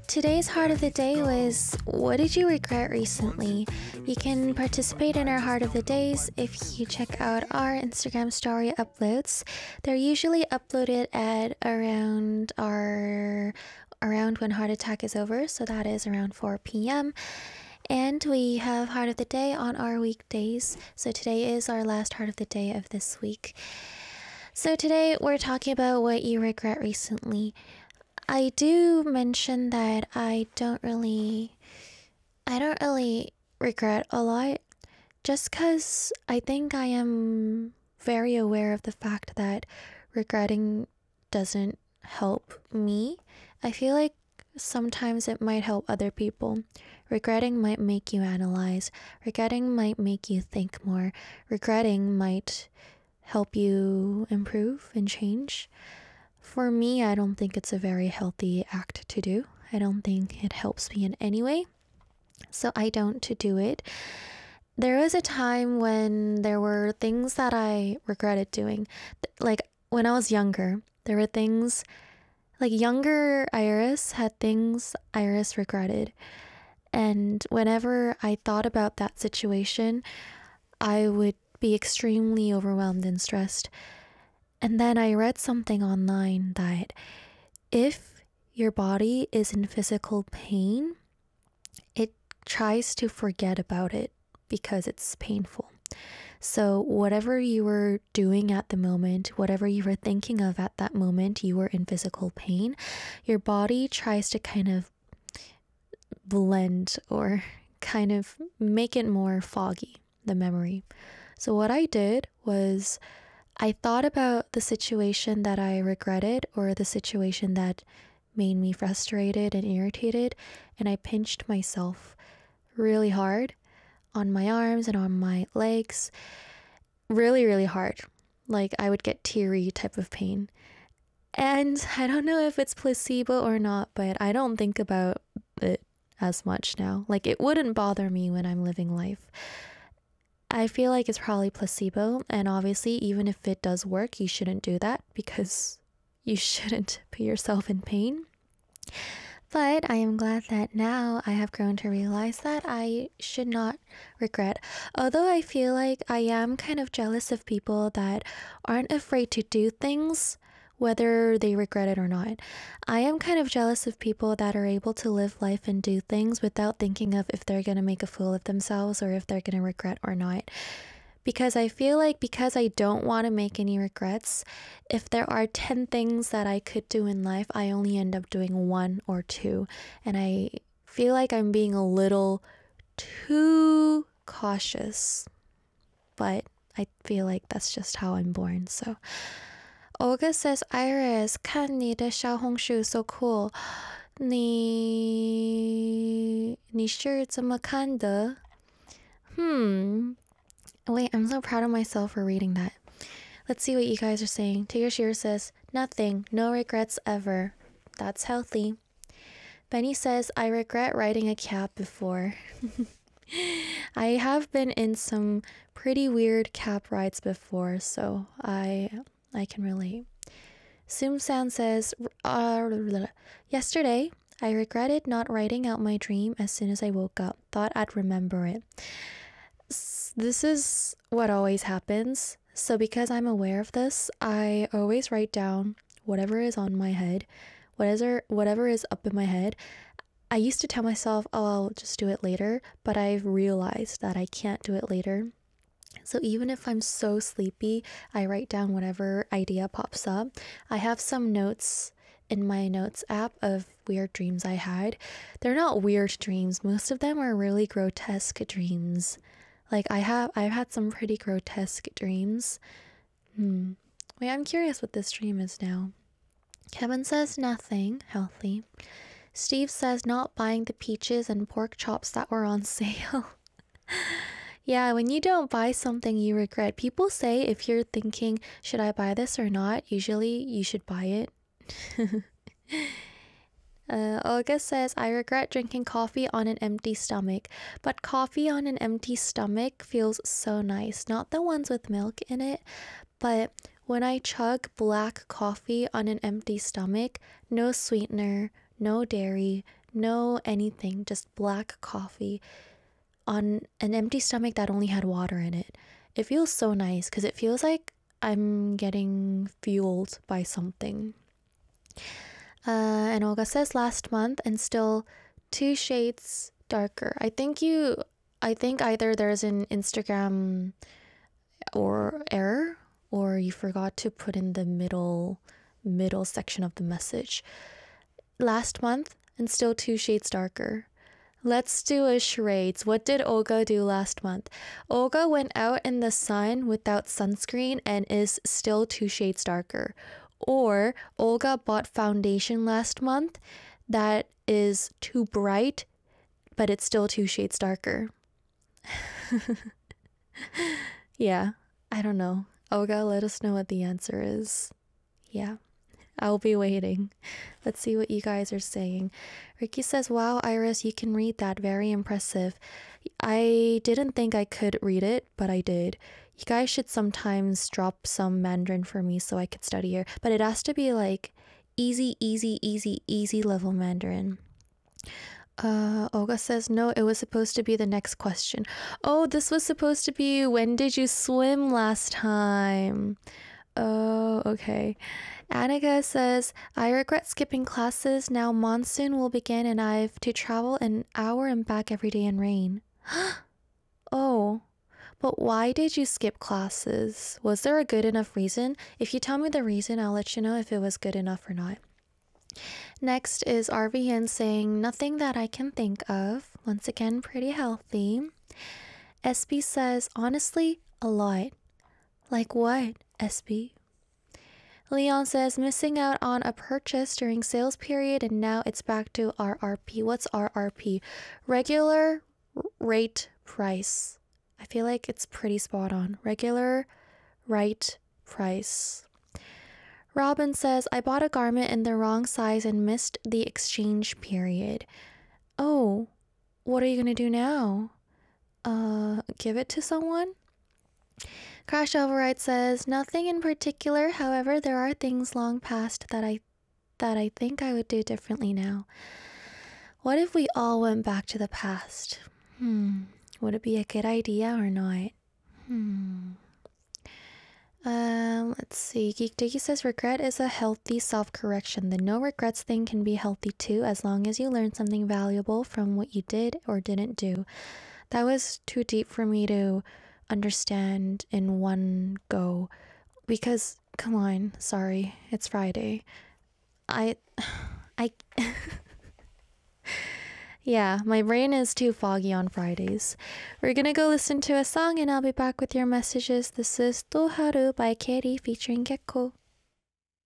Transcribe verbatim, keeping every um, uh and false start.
Today's Heart of the Day was, what did you regret recently? You can participate in our Heart of the Days if you check out our Instagram story uploads. They're usually uploaded at around our around when Heart Attack is over, so that is around four p.m. And we have Heart of the Day on our weekdays, so today is our last Heart of the Day of this week. So today we're talking about what you regret recently. I do mention that I don't really, I don't really regret a lot, just because I think I am very aware of the fact that regretting doesn't help me. I feel like sometimes it might help other people. Regretting might make you analyze. Regretting might make you think more. Regretting might help you improve and change. For me, I don't think it's a very healthy act to do. I don't think it helps me in any way, so I don't to do it. There was a time when there were things that I regretted doing. Like when I was younger, there were things, like younger Iris had things Iris regretted. And whenever I thought about that situation, I would be extremely overwhelmed and stressed. And then I read something online that if your body is in physical pain, it tries to forget about it because it's painful. So whatever you were doing at the moment, whatever you were thinking of at that moment, you were in physical pain, your body tries to kind of blend or kind of make it more foggy, the memory. So what I did was I thought about the situation that I regretted or the situation that made me frustrated and irritated, and I pinched myself really hard on my arms and on my legs, really, really hard. Like I would get teary type of pain. And I don't know if it's placebo or not, but I don't think about it as much now. Like it wouldn't bother me when I'm living life. I feel like it's probably placebo, and obviously even if it does work, you shouldn't do that because you shouldn't put yourself in pain. But I am glad that now I have grown to realize that I should not regret. Although I feel like I am kind of jealous of people that aren't afraid to do things whether they regret it or not. I am kind of jealous of people that are able to live life and do things without thinking of if they're going to make a fool of themselves or if they're going to regret or not. Because I feel like because I don't want to make any regrets, if there are ten things that I could do in life, I only end up doing one or two. And I feel like I'm being a little too cautious. But I feel like that's just how I'm born, so... Olga says, Iris, 看你的小红书 so cool. 你你是怎么看的? Hmm. Wait, I'm so proud of myself for reading that. Let's see what you guys are saying. Tigger Shear says, nothing, no regrets ever. That's healthy. Benny says, I regret riding a cab before. I have been in some pretty weird cab rides before, so I... I can relate. Soomsan says, uh, yesterday, I regretted not writing out my dream as soon as I woke up. Thought I'd remember it. S- this is what always happens. So because I'm aware of this, I always write down whatever is on my head, whatever, whatever is up in my head. I used to tell myself, oh, I'll just do it later, but I've realized that I can't do it later. So even if I'm so sleepy, I write down whatever idea pops up. I have some notes in my notes app of weird dreams I had. They're not weird dreams. Most of them are really grotesque dreams. Like I have, I've had some pretty grotesque dreams. Hmm. Wait, I'm curious what this dream is now. Kevin says nothing, healthy. Steve says not buying the peaches and pork chops that were on sale. Yeah, when you don't buy something you regret, people say if you're thinking, should I buy this or not? Usually you should buy it. uh, Olga says, I regret drinking coffee on an empty stomach, but coffee on an empty stomach feels so nice. Not the ones with milk in it, but when I chug black coffee on an empty stomach, no sweetener, no dairy, no anything, just black coffee on an empty stomach that only had water in it. It feels so nice because it feels like I'm getting fueled by something. Uh, and Olga says last month and still two shades darker. I think you, I think either there's an Instagram or error or you forgot to put in the middle, middle section of the message. Last month and still two shades darker. Let's do a charades. What did Olga do last month? Olga went out in the sun without sunscreen and is still two shades darker. Or Olga bought foundation last month that is too bright, but it's still two shades darker. Yeah, I don't know. Olga, let us know what the answer is. Yeah. I'll be waiting. Let's see what you guys are saying. Ricky says, wow, Iris, you can read that. Very impressive. I didn't think I could read it, but I did. You guys should sometimes drop some Mandarin for me so I could study here. But it has to be like easy, easy, easy, easy level Mandarin. Uh, Olga says, no, it was supposed to be the next question. Oh, this was supposed to be, when did you swim last time? Oh, okay. Annika says, I regret skipping classes. Now monsoon will begin and I have to travel an hour and back every day in rain. Oh, but why did you skip classes? Was there a good enough reason? If you tell me the reason, I'll let you know if it was good enough or not. Next is R V N saying, nothing that I can think of. Once again, pretty healthy. S B says, honestly, a lot. Like what, S B? Leon says, missing out on a purchase during sales period and now it's back to R R P. What's R R P? Regular rate price. I feel like it's pretty spot on. Regular right price. Robin says, I bought a garment in the wrong size and missed the exchange period. Oh, what are you gonna do now? Uh, give it to someone? Crash Override says, nothing in particular. However, there are things long past that I that I think I would do differently now. What if we all went back to the past? Hmm. Would it be a good idea or not? Hmm. Um, let's see. Geek Diggy says, regret is a healthy self-correction. The no regrets thing can be healthy too, as long as you learn something valuable from what you did or didn't do. That was too deep for me to understand in one go because come on, sorry, it's Friday. I I yeah, my brain is too foggy on Fridays. We're gonna go listen to a song and I'll be back with your messages. This is To Haru by Katie featuring Gekko.